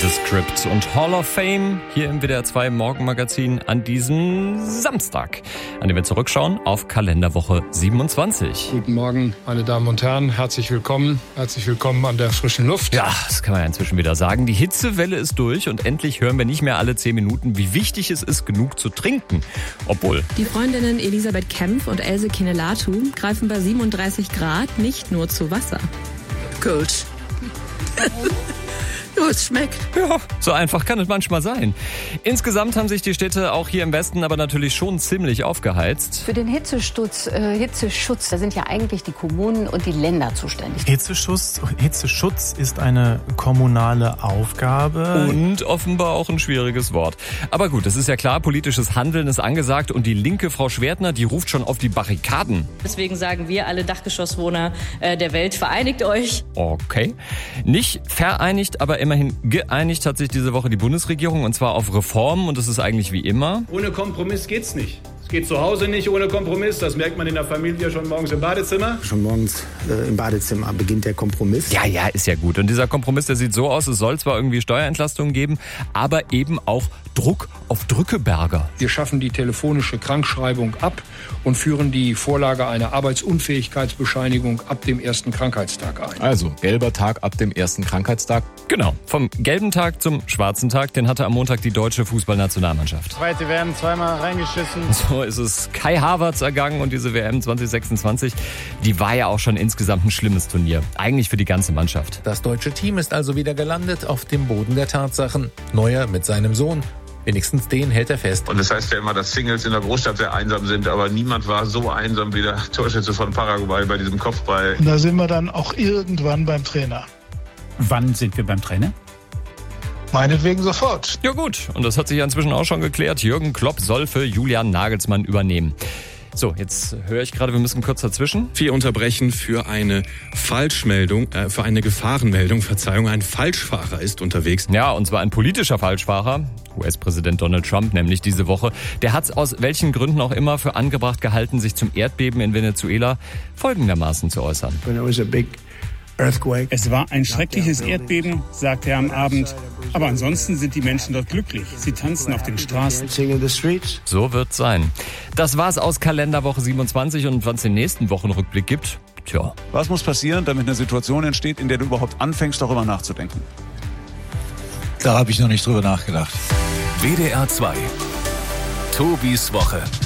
The Script und Hall of Fame hier im WDR 2 Morgenmagazin an diesem Samstag, an dem wir zurückschauen auf Kalenderwoche 27. Guten Morgen, meine Damen und Herren. Herzlich willkommen an der frischen Luft. Ja, das kann man ja inzwischen wieder sagen. Die Hitzewelle ist durch und endlich hören wir nicht mehr alle 10 Minuten, wie wichtig es ist, genug zu trinken. Obwohl... Die Freundinnen Elisabeth Kempf und Else Kinelatu greifen bei 37 Grad nicht nur zu Wasser. Gut. Oh, es schmeckt. Ja, so einfach kann es manchmal sein. Insgesamt haben sich die Städte auch hier im Westen aber natürlich schon ziemlich aufgeheizt. Für den Hitzeschutz, da sind ja eigentlich die Kommunen und die Länder zuständig. Hitzeschutz ist eine kommunale Aufgabe. Und offenbar auch ein schwieriges Wort. Aber gut, es ist ja klar, politisches Handeln ist angesagt und die linke Frau Schwertner, die ruft schon auf die Barrikaden. Deswegen sagen wir alle Dachgeschosswohner der Welt, vereinigt euch. Okay. Nicht vereinigt, aber immerhin geeinigt hat sich diese Woche die Bundesregierung, und zwar auf Reformen, und das ist eigentlich wie immer. Ohne Kompromiss geht's nicht. Es geht zu Hause nicht ohne Kompromiss, das merkt man in der Familie schon morgens im Badezimmer. Schon morgens im Badezimmer beginnt der Kompromiss. Ja, ist ja gut. Und dieser Kompromiss, der sieht so aus, es soll zwar irgendwie Steuerentlastungen geben, aber eben auch Druck auf Drückeberger. Wir schaffen die telefonische Krankschreibung ab und führen die Vorlage einer Arbeitsunfähigkeitsbescheinigung ab dem ersten Krankheitstag ein. Also, gelber Tag ab dem ersten Krankheitstag. Genau, vom gelben Tag zum schwarzen Tag, den hatte am Montag die deutsche Fußballnationalmannschaft. Zweite WM, zweimal reingeschissen. So ist es Kai Havertz ergangen, und diese WM 2026, die war ja auch schon insgesamt ein schlimmes Turnier. Eigentlich für die ganze Mannschaft. Das deutsche Team ist also wieder gelandet auf dem Boden der Tatsachen. Neuer mit seinem Sohn. Wenigstens den hält er fest. Und das heißt ja immer, dass Singles in der Großstadt sehr einsam sind, aber niemand war so einsam wie der Torschütze von Paraguay bei diesem Kopfball. Und da sind wir dann auch irgendwann beim Trainer. Wann sind wir beim Trainer? Meinetwegen sofort. Ja gut, und das hat sich ja inzwischen auch schon geklärt. Jürgen Klopp soll für Julian Nagelsmann übernehmen. So, jetzt höre ich gerade, wir müssen kurz dazwischen. Wir unterbrechen für eine Falschmeldung, für eine Gefahrenmeldung, Verzeihung, ein Falschfahrer ist unterwegs. Ja, und zwar ein politischer Falschfahrer, US-Präsident Donald Trump nämlich diese Woche. Der hat es aus welchen Gründen auch immer für angebracht gehalten, sich zum Erdbeben in Venezuela folgendermaßen zu äußern. Es war ein schreckliches Erdbeben, sagte er am Abend. Aber ansonsten sind die Menschen dort glücklich. Sie tanzen auf den Straßen. So wird's sein. Das war's aus Kalenderwoche 27, und wenn es den nächsten Wochenrückblick gibt, tja. Was muss passieren, damit eine Situation entsteht, in der du überhaupt anfängst, darüber nachzudenken? Da habe ich noch nicht drüber nachgedacht. WDR 2. Tobis Woche.